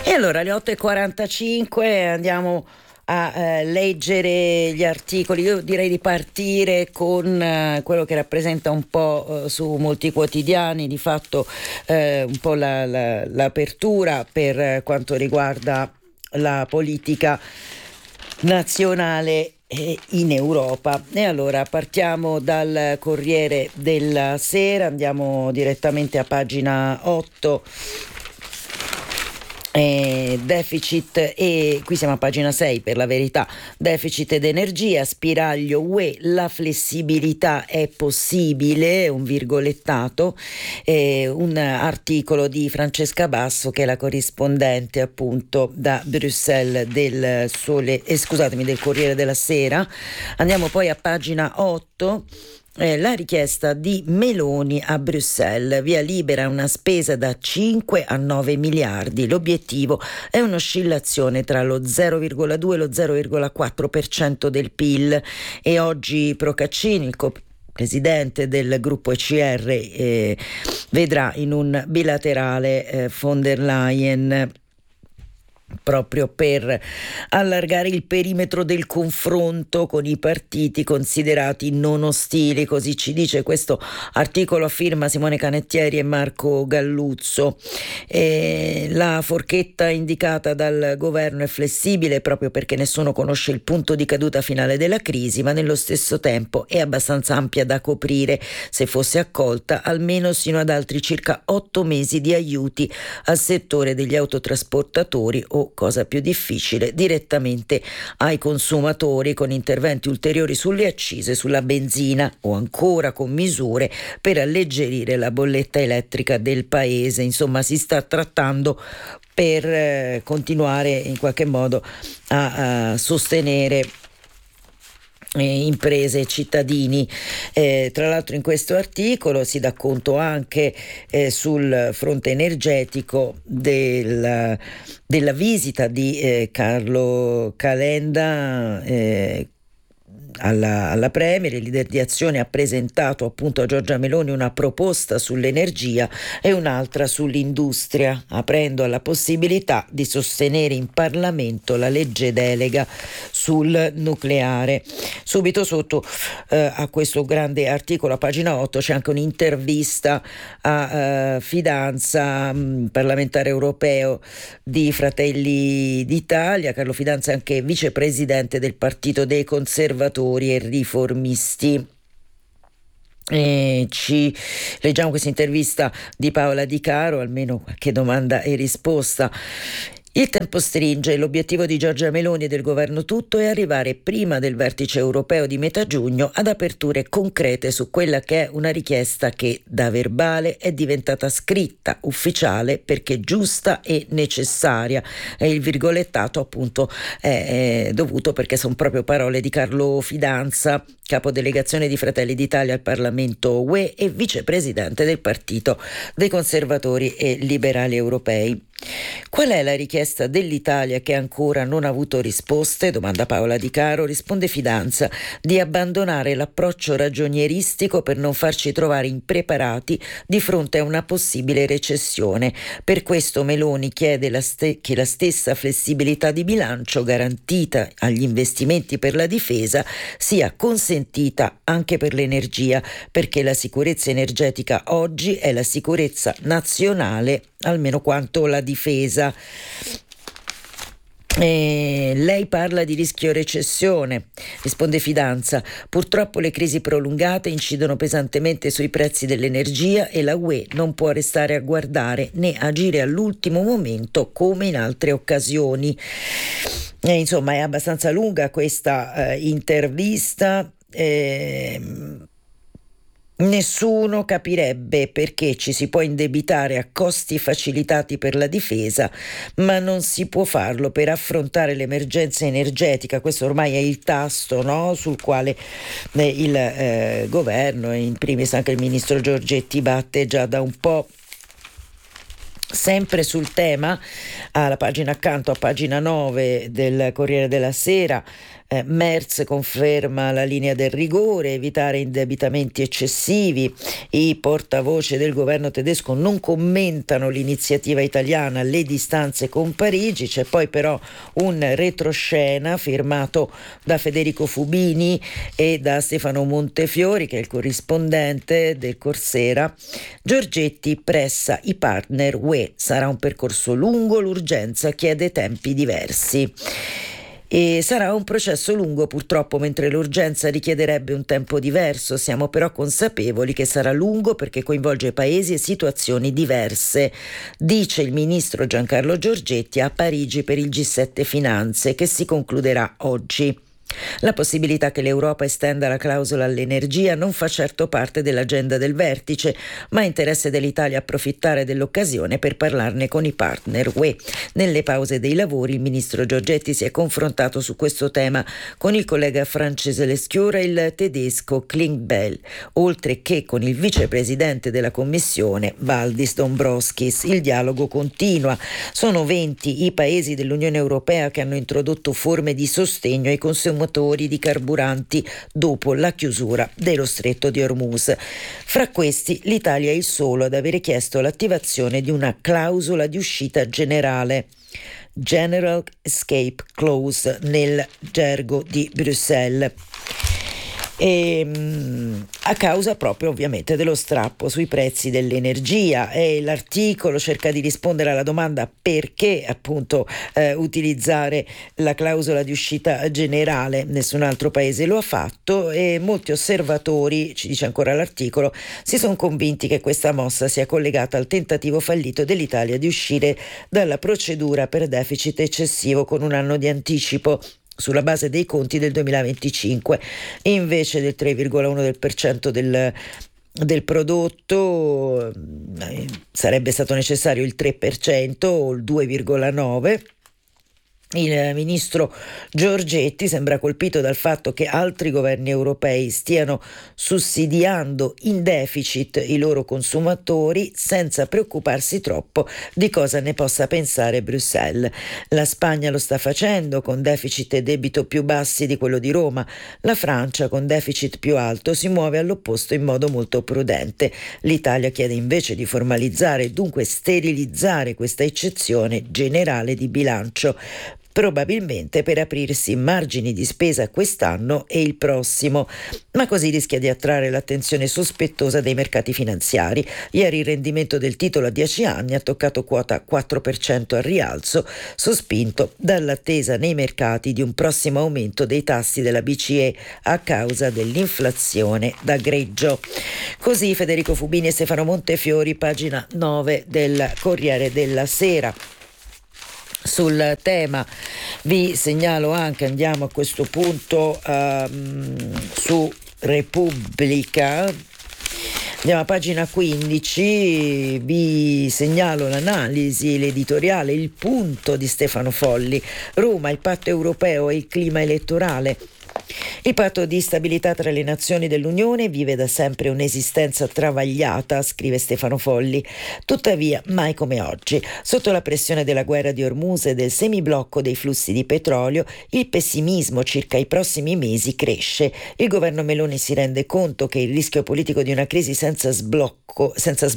E allora alle 8:45 andiamo a leggere gli articoli. Io direi di partire con quello che rappresenta un po' su molti quotidiani di fatto un po' l'apertura per quanto riguarda la politica nazionale in Europa. E allora partiamo dal Corriere della Sera, andiamo direttamente a pagina 8. Deficit, e qui siamo a pagina 6 per la verità. Deficit ed energia, spiraglio UE, la flessibilità è possibile, un virgolettato, un articolo di Francesca Basso, che è la corrispondente appunto da Bruxelles del del Corriere della Sera. Andiamo poi a pagina 8. La richiesta di Meloni a Bruxelles, via libera una spesa da 5 a 9 miliardi. L'obiettivo è un'oscillazione tra lo 0,2 e lo 0,4% del PIL. E oggi Procaccini, il presidente del gruppo ECR, vedrà in un bilaterale von der Leyen, proprio per allargare il perimetro del confronto con i partiti considerati non ostili, così ci dice questo articolo a firma Simone Canettieri e Marco Galluzzo. La forchetta indicata dal governo è flessibile proprio perché nessuno conosce il punto di caduta finale della crisi, ma nello stesso tempo è abbastanza ampia da coprire, se fosse accolta, almeno sino ad altri circa 8 mesi di aiuti al settore degli autotrasportatori o, cosa più difficile, direttamente ai consumatori, con interventi ulteriori sulle accise sulla benzina o ancora con misure per alleggerire la bolletta elettrica del paese. Insomma, si sta trattando per continuare in qualche modo a sostenere imprese e cittadini. Tra l'altro in questo articolo si dà conto anche sul fronte energetico della visita di Carlo Calenda alla Premier. Il leader di Azione ha presentato appunto a Giorgia Meloni una proposta sull'energia e un'altra sull'industria, aprendo alla possibilità di sostenere in Parlamento la legge delega sul nucleare. Subito sotto a questo grande articolo a pagina 8 c'è anche un'intervista a Fidanza, parlamentare europeo di Fratelli d'Italia. Carlo Fidanza è anche vicepresidente del Partito dei Conservatori e Riformisti. Ci leggiamo questa intervista di Paola Di Caro, almeno qualche domanda e risposta. Il tempo stringe, l'obiettivo di Giorgia Meloni e del governo tutto è arrivare prima del vertice europeo di metà giugno ad aperture concrete su quella che è una richiesta che da verbale è diventata scritta, ufficiale, perché giusta e necessaria. E il virgolettato appunto è dovuto perché sono proprio parole di Carlo Fidanza, capodelegazione di Fratelli d'Italia al Parlamento UE e vicepresidente del Partito dei Conservatori e Liberali Europei. Qual è la richiesta dell'Italia che ancora non ha avuto risposte? Domanda Paola Di Caro. Risponde Fidanza: di abbandonare l'approccio ragionieristico per non farci trovare impreparati di fronte a una possibile recessione. Per questo Meloni chiede che la stessa flessibilità di bilancio garantita agli investimenti per la difesa sia consentita anche per l'energia, perché la sicurezza energetica oggi è la sicurezza nazionale almeno quanto la difesa. Lei parla di rischio recessione, risponde Fidanza. Purtroppo le crisi prolungate incidono pesantemente sui prezzi dell'energia e la UE non può restare a guardare né agire all'ultimo momento come in altre occasioni. Insomma, è abbastanza lunga questa intervista. Nessuno capirebbe perché ci si può indebitare a costi facilitati per la difesa, ma non si può farlo per affrontare l'emergenza energetica. Questo ormai è il tasto, no? Sul quale il governo e in primis anche il ministro Giorgetti batte già da un po'. Sempre sul tema, alla pagina accanto, a pagina 9 del Corriere della Sera, Merz conferma la linea del rigore, evitare indebitamenti eccessivi. I portavoce del governo tedesco non commentano l'iniziativa italiana, le distanze con Parigi. C'è poi però un retroscena firmato da Federico Fubini e da Stefano Montefiori, che è il corrispondente del Corsera. Giorgetti pressa i partner UE, sarà un percorso lungo, l'urgenza chiede tempi diversi. E sarà un processo lungo purtroppo, mentre l'urgenza richiederebbe un tempo diverso. Siamo però consapevoli che sarà lungo perché coinvolge paesi e situazioni diverse, dice il ministro Giancarlo Giorgetti a Parigi per il G7 Finanze, che si concluderà oggi. La possibilità che l'Europa estenda la clausola all'energia non fa certo parte dell'agenda del vertice, ma è interesse dell'Italia approfittare dell'occasione per parlarne con i partner UE. Nelle pause dei lavori il ministro Giorgetti si è confrontato su questo tema con il collega francese Leschiura e il tedesco Klingbeil, oltre che con il vicepresidente della Commissione Valdis Dombrovskis. Il dialogo continua. Sono 20 i paesi dell'Unione Europea che hanno introdotto forme di sostegno ai consumatori di carburanti dopo la chiusura dello stretto di Hormuz. Fra questi l'Italia è il solo ad avere chiesto l'attivazione di una clausola di uscita generale, General Escape Clause nel gergo di Bruxelles. A causa proprio ovviamente dello strappo sui prezzi dell'energia, e l'articolo cerca di rispondere alla domanda perché appunto utilizzare la clausola di uscita generale, nessun altro paese lo ha fatto, e molti osservatori, ci dice ancora l'articolo, si sono convinti che questa mossa sia collegata al tentativo fallito dell'Italia di uscire dalla procedura per deficit eccessivo con un anno di anticipo sulla base dei conti del 2025, invece del 3,1% del prodotto sarebbe stato necessario il 3% o il 2,9%. Il ministro Giorgetti sembra colpito dal fatto che altri governi europei stiano sussidiando in deficit i loro consumatori senza preoccuparsi troppo di cosa ne possa pensare Bruxelles. La Spagna lo sta facendo con deficit e debito più bassi di quello di Roma. La Francia, con deficit più alto, si muove all'opposto in modo molto prudente. L'Italia chiede invece di formalizzare e dunque sterilizzare questa eccezione generale di bilancio, probabilmente per aprirsi margini di spesa quest'anno e il prossimo, ma così rischia di attrarre l'attenzione sospettosa dei mercati finanziari. Ieri il rendimento del titolo a 10 anni ha toccato quota 4% al rialzo, sospinto dall'attesa nei mercati di un prossimo aumento dei tassi della BCE a causa dell'inflazione da greggio. Così Federico Fubini e Stefano Montefiori, pagina 9 del Corriere della Sera. Sul tema vi segnalo anche, andiamo a questo punto su Repubblica, andiamo a pagina 15, vi segnalo l'analisi, l'editoriale, il punto di Stefano Folli, Roma, il patto europeo e il clima elettorale. Il patto di stabilità tra le nazioni dell'Unione vive da sempre un'esistenza travagliata, scrive Stefano Folli. Tuttavia, mai come oggi, sotto la pressione della guerra di Hormuz e del semiblocco dei flussi di petrolio, il pessimismo circa i prossimi mesi cresce. Il governo Meloni si rende conto che il rischio politico di una crisi senza sbocco,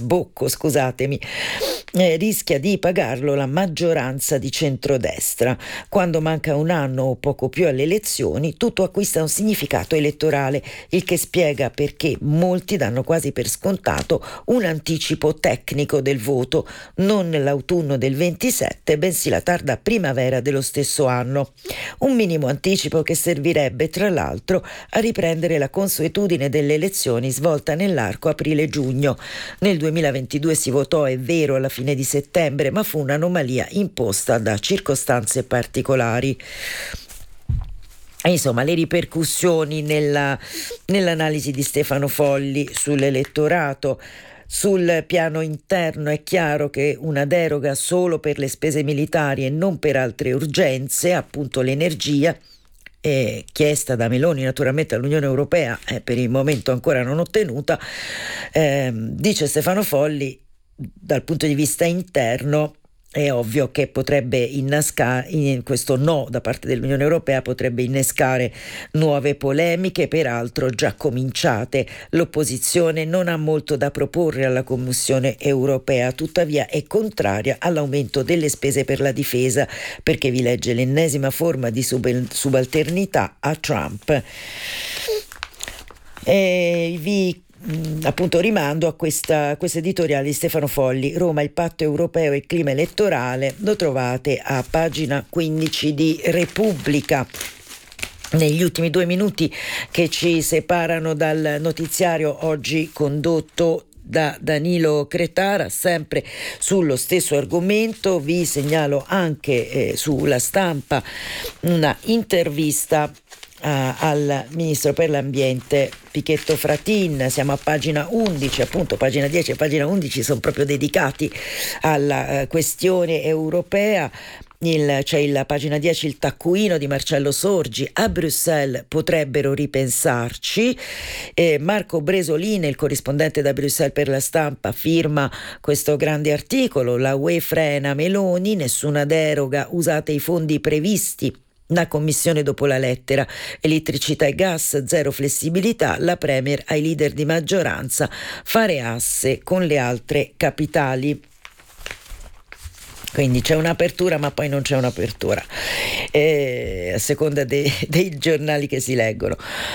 rischia di pagarlo la maggioranza di centrodestra. Quando manca un anno o poco più alle elezioni, tutto acquista un significato elettorale, il che spiega perché molti danno quasi per scontato un anticipo tecnico del voto, non l'autunno del 27, bensì la tarda primavera dello stesso anno. Un minimo anticipo che servirebbe, tra l'altro, a riprendere la consuetudine delle elezioni svolta nell'arco aprile-giugno. Nel 2022 si votò, è vero, alla fine di settembre, ma fu un'anomalia imposta da circostanze particolari. Insomma, le ripercussioni nell'analisi di Stefano Folli sull'elettorato. Sul piano interno è chiaro che una deroga solo per le spese militari e non per altre urgenze, appunto l'energia, chiesta da Meloni naturalmente all'Unione Europea, per il momento ancora non ottenuta, dice Stefano Folli, dal punto di vista interno è ovvio che potrebbe innescare, questo no da parte dell'Unione Europea potrebbe innescare nuove polemiche, peraltro già cominciate. L'opposizione non ha molto da proporre alla Commissione Europea, tuttavia è contraria all'aumento delle spese per la difesa, perché vi legge l'ennesima forma di subalternità a Trump. Vi appunto rimando a questo editoriale di Stefano Folli, Roma, il patto europeo e il clima elettorale, lo trovate a pagina 15 di Repubblica. Negli ultimi 2 minuti che ci separano dal notiziario oggi condotto da Danilo Cretara, sempre sullo stesso argomento, vi segnalo anche sulla Stampa una intervista al ministro per l'ambiente Pichetto Fratin. Siamo a pagina 11, appunto pagina 10 e pagina 11 sono proprio dedicati alla questione europea. C'è la pagina 10, il taccuino di Marcello Sorgi: a Bruxelles potrebbero ripensarci. Marco Bresolini, il corrispondente da Bruxelles per la Stampa, firma questo grande articolo: la UE frena Meloni, nessuna deroga, usate i fondi previsti. La commissione dopo la lettera, elettricità e gas, zero flessibilità, la Premier ai leader di maggioranza, fare asse con le altre capitali. Quindi c'è un'apertura ma poi non c'è un'apertura, a seconda dei giornali che si leggono.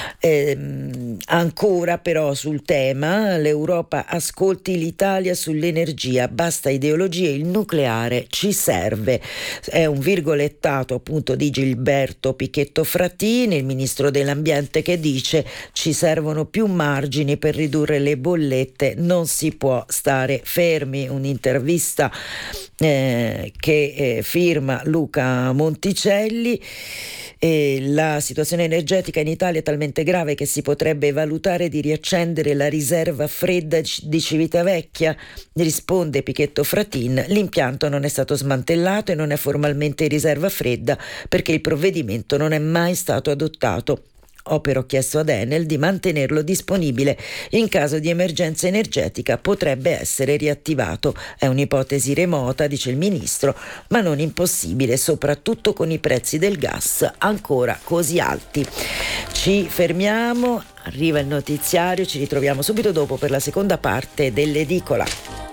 Ancora però sul tema, l'Europa ascolti l'Italia sull'energia, basta ideologia, il nucleare ci serve. È un virgolettato appunto di Gilberto Pichetto Frattini, il ministro dell'ambiente, che dice: ci servono più margini per ridurre le bollette, non si può stare fermi. Un'intervista che firma Luca Monticelli. La situazione energetica in Italia è talmente grave che si potrebbe valutare di riaccendere la riserva fredda di Civitavecchia, risponde Pichetto Fratin. L'impianto non è stato smantellato e non è formalmente in riserva fredda perché il provvedimento non è mai stato adottato. Ho però chiesto ad Enel di mantenerlo disponibile in caso di emergenza energetica, potrebbe essere riattivato. È un'ipotesi remota, dice il ministro, ma non impossibile, soprattutto con i prezzi del gas ancora così alti. Ci fermiamo, arriva il notiziario, ci ritroviamo subito dopo per la seconda parte dell'edicola.